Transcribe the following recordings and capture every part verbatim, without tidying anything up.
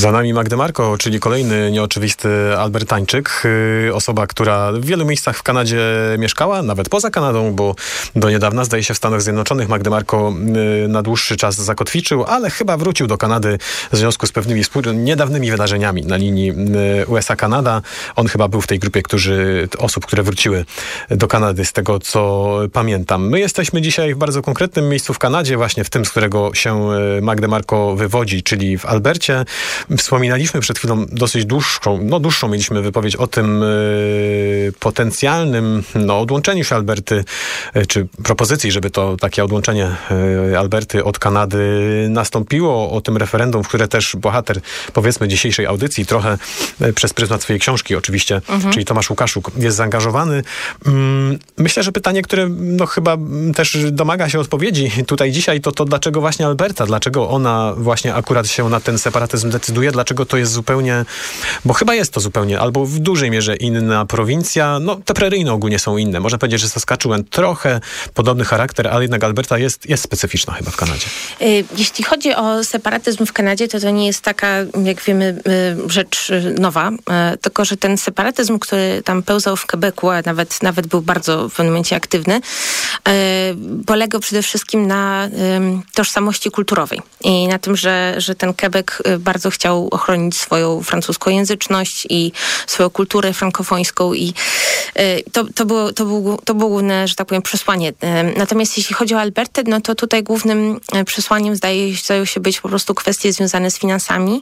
Za nami Magda Marco, czyli kolejny nieoczywisty Albertańczyk. Osoba, która w wielu miejscach w Kanadzie mieszkała, nawet poza Kanadą, bo do niedawna, zdaje się, w Stanach Zjednoczonych Magda Marco na dłuższy czas zakotwiczył, ale chyba wrócił do Kanady w związku z pewnymi niedawnymi wydarzeniami na linii U S A-Kanada. On chyba był w tej grupie którzy, osób, które wróciły do Kanady, z tego co pamiętam. My jesteśmy dzisiaj w bardzo konkretnym miejscu w Kanadzie, właśnie w tym, z którego się Magda Marco wywodzi, czyli w Albercie. Wspominaliśmy przed chwilą dosyć dłuższą, no dłuższą mieliśmy wypowiedź o tym y, potencjalnym no, odłączeniu się Alberty, y, czy propozycji, żeby to takie odłączenie y, Alberty od Kanady nastąpiło, o tym referendum, w które też bohater, powiedzmy, dzisiejszej audycji, trochę y, przez pryzmat swojej książki oczywiście, mhm. czyli Tomasz Łukaszuk, jest zaangażowany. Mm, myślę, że pytanie, które no, chyba też domaga się odpowiedzi tutaj dzisiaj, to to dlaczego właśnie Alberta, dlaczego ona właśnie akurat się na ten separatyzm decyduje, dlaczego to jest zupełnie, bo chyba jest to zupełnie, albo w dużej mierze inna prowincja. No, te preryjne ogólnie są inne. Można powiedzieć, że Saskatchewan trochę podobny charakter, ale jednak Alberta jest, jest specyficzna chyba w Kanadzie. Jeśli chodzi o separatyzm w Kanadzie, to to nie jest taka, jak wiemy, rzecz nowa, tylko że ten separatyzm, który tam pełzał w Quebecu, a nawet, nawet był bardzo w pewnym momencie aktywny, polegał przede wszystkim na tożsamości kulturowej i na tym, że, że ten Quebec bardzo chciał ochronić swoją francuskojęzyczność i swoją kulturę frankofońską i to, to, było, to, było, to było główne, że tak powiem, przesłanie. Natomiast jeśli chodzi o Albertę, no to tutaj głównym przesłaniem zdaje, zdają się być po prostu kwestie związane z finansami.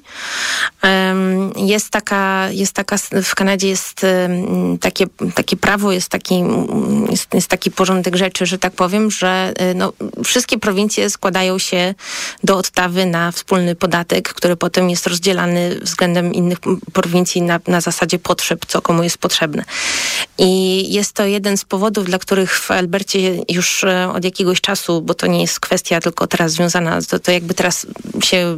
Jest taka, jest taka w Kanadzie jest takie, takie prawo, jest taki, jest, jest taki porządek rzeczy, że tak powiem, że no, wszystkie prowincje składają się do odtawy na wspólny podatek, który potem jest rozdzielany względem innych prowincji na, na zasadzie potrzeb, co komu jest potrzebne. I jest to jeden z powodów, dla których w Albercie już od jakiegoś czasu, bo to nie jest kwestia tylko teraz związana, to, to jakby teraz się,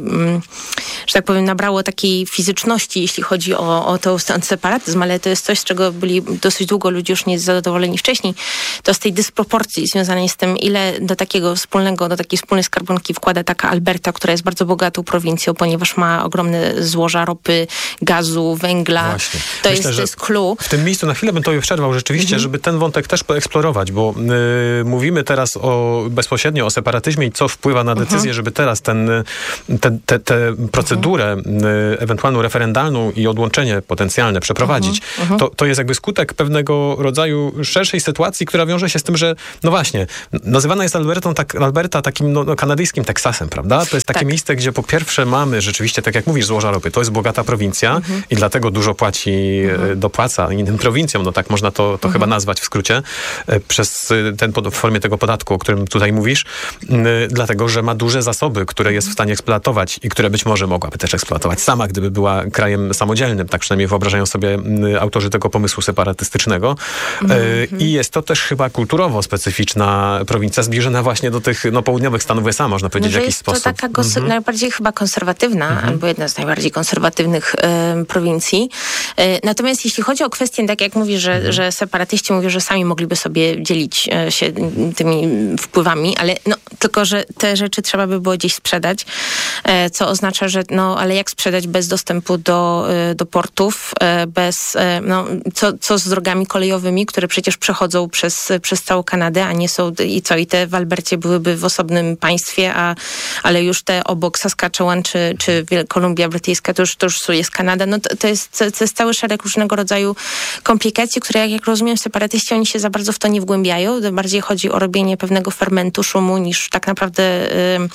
że tak powiem, nabrało takiej fizyczności, jeśli chodzi o, o to, ten separatyzm, ale to jest coś, z czego byli dosyć długo ludzie już niezadowoleni wcześniej, to z tej dysproporcji związanej z tym, ile do takiego wspólnego, do takiej wspólnej skarbonki wkłada taka Alberta, która jest bardzo bogatą prowincją, ponieważ ma ogromne złoża ropy, gazu, węgla. Właśnie. To, Myślę, jest, to jest clue. W tym miejscu na chwilę bym to przerwał rzeczywiście, mhm. żeby ten wątek też poeksplorować, bo y, mówimy teraz o bezpośrednio o separatyzmie i co wpływa na decyzję, mhm. żeby teraz ten, te, te, te procedurę mhm. y, ewentualną referendalną i odłączenie potencjalne przeprowadzić. Mhm. To, to jest jakby skutek pewnego rodzaju szerszej sytuacji, która wiąże się z tym, że no właśnie, nazywana jest Albertą, tak, Alberta takim no, no, kanadyjskim Teksasem, prawda? To jest takie tak. miejsce, gdzie po pierwsze mamy rzeczywiście, tak jak mówisz, złoża ropy. To jest bogata prowincja mhm. i dlatego dużo płaci, mhm. dopłaca innym prowincjom, no tak można to, to mhm. chyba nazwać w skrócie, przez ten, w formie tego podatku, o którym tutaj mówisz, dlatego, że ma duże zasoby, które jest w stanie eksploatować i które być może mogłaby też eksploatować sama, gdyby była krajem samodzielnym, tak przynajmniej wyobrażają sobie autorzy tego pomysłu separatystycznego. Mhm. I jest to też chyba kulturowo specyficzna prowincja, zbliżona właśnie do tych no, południowych Stanów U S A, można powiedzieć, no w jakiś sposób. To taka gos- mhm. najbardziej chyba konserwatywna, mhm. albo jedna z najbardziej konserwatywnych y, prowincji. Y, natomiast jeśli chodzi o kwestię, tak jak mówisz, że, mhm. że separatyści mówią, że sami mogliby sobie dzielić y, się tymi wpływami, ale no, tylko, że te rzeczy trzeba by było gdzieś sprzedać, y, co oznacza, że no, ale jak sprzedać bez dostępu do, y, do portów, y, bez, y, no, co, co z drogami kolejowymi, które przecież przechodzą przez, przez całą Kanadę, a nie są, i co, i te w Albercie byłyby w osobnym państwie, a, ale już te obok Saskatchewan czy, czy Kolumbia Brytyjska, to już, to już jest Kanada, no to, to, jest, to jest cały szereg różnego rodzaju komplikacji, które jak, jak rozumiem separatyści, oni się za bardzo w to nie wgłębiają, bardziej chodzi o robienie pewnego fermentu, szumu, niż tak naprawdę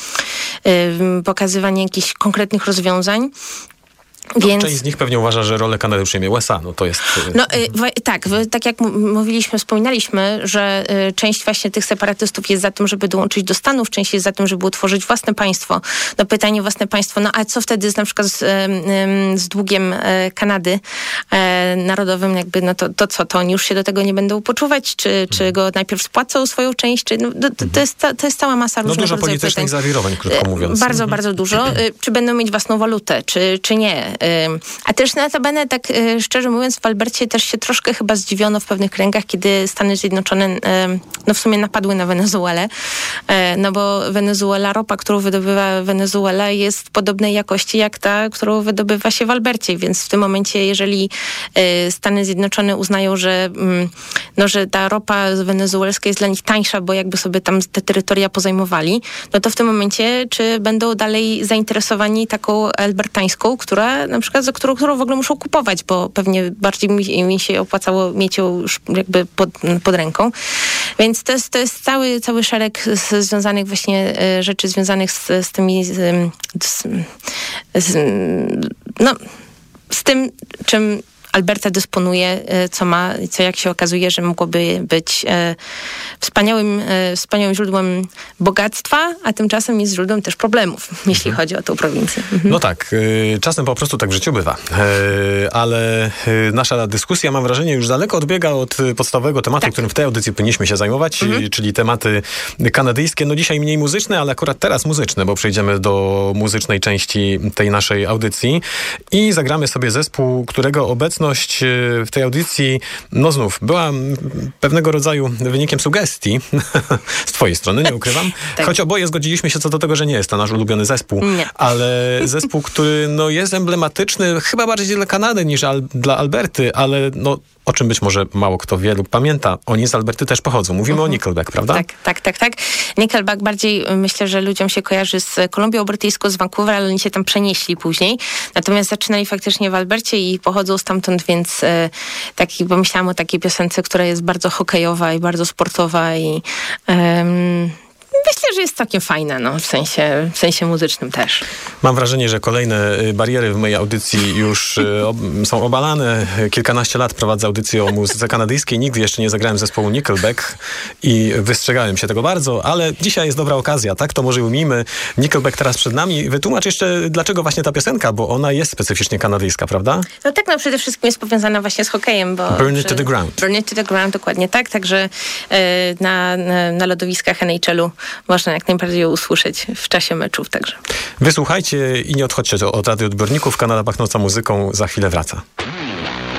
y, y, pokazywanie jakichś konkretnych rozwiązań. No, Więc... Część z nich pewnie uważa, że rolę Kanady przyjmie U S A. No to jest... No y, tak, y, tak jak m- mówiliśmy, wspominaliśmy, że y, część właśnie tych separatystów jest za tym, żeby dołączyć do Stanów, część jest za tym, żeby utworzyć własne państwo. No pytanie, własne państwo, no a co wtedy z, na przykład z, y, y, z długiem y, Kanady y, narodowym, jakby, no to, to co, to oni już się do tego nie będą poczuwać, czy, hmm. czy go najpierw spłacą swoją część, czy, no, to, to, jest ta, to jest cała masa różnych no dużo politycznych zawirowań, krótko mówiąc. Bardzo, bardzo dużo. Y, czy będą mieć własną walutę, czy, czy nie. A też notabene, tak szczerze mówiąc, w Albercie też się troszkę chyba zdziwiono w pewnych kręgach, kiedy Stany Zjednoczone no w sumie napadły na Wenezuelę, no bo Wenezuela, ropa, którą wydobywa Wenezuela, jest podobnej jakości jak ta, którą wydobywa się w Albercie, więc w tym momencie, jeżeli Stany Zjednoczone uznają, że, no, że ta ropa wenezuelska jest dla nich tańsza, bo jakby sobie tam te terytoria pozajmowali, no to w tym momencie, czy będą dalej zainteresowani taką albertańską, która na przykład, za którą, którą w ogóle muszą kupować, bo pewnie bardziej mi, mi się opłacało mieć ją już jakby pod, pod ręką. Więc to jest, to jest cały, cały szereg z, związanych właśnie e, rzeczy związanych z, z tymi z, z, z, no, z tym, czym Alberta dysponuje, co ma, co jak się okazuje, że mogłoby być e, wspaniałym, e, wspaniałym źródłem bogactwa, a tymczasem jest źródłem też problemów, mhm. jeśli chodzi o tą prowincję. Mhm. No tak, y, czasem po prostu tak w życiu bywa. Y, ale y, nasza dyskusja, mam wrażenie, już daleko odbiega od podstawowego tematu, tak. którym w tej audycji powinniśmy się zajmować, mhm. y, czyli tematy kanadyjskie. No dzisiaj mniej muzyczne, ale akurat teraz muzyczne, bo przejdziemy do muzycznej części tej naszej audycji i zagramy sobie zespół, którego obecność w tej audycji, no znów, była pewnego rodzaju wynikiem sugestii z twojej strony, nie ukrywam. Tak. Choć oboje zgodziliśmy się co do tego, że nie jest to nasz ulubiony zespół, nie. ale zespół, który no, jest emblematyczny chyba bardziej dla Kanady niż al- dla Alberty, ale no o czym być może mało kto wie lub pamięta. Oni z Alberty też pochodzą. Mówimy uh-huh. o Nickelback, prawda? Tak, tak, tak, tak. Nickelback bardziej myślę, że ludziom się kojarzy z Kolumbią Brytyjską, z Vancouver, ale oni się tam przenieśli później. Natomiast zaczynali faktycznie w Albercie i pochodzą stamtąd, więc e, taki, pomyślałam o takiej piosence, która jest bardzo hokejowa i bardzo sportowa i em, myślę, że jest całkiem fajna, no, w sensie, w sensie muzycznym też. Mam wrażenie, że kolejne bariery w mojej audycji już ob, są obalane. Kilkanaście lat prowadzę audycję o muzyce kanadyjskiej. Nigdy jeszcze nie zagrałem zespołu Nickelback i wystrzegałem się tego bardzo, ale dzisiaj jest dobra okazja, tak? To może ujmijmy. Nickelback teraz przed nami. Wytłumacz jeszcze, dlaczego właśnie ta piosenka, bo ona jest specyficznie kanadyjska, prawda? No tak, no przede wszystkim jest powiązana właśnie z hokejem, bo... Burn it to the ground. Burn it to the ground, dokładnie tak. Także e, na, na, na lodowiskach N H L-u można jak najbardziej ją usłyszeć w czasie meczów także. Wysłuchajcie i nie odchodźcie od radioodbiorników. Kanada pachnąca muzyką za chwilę wraca.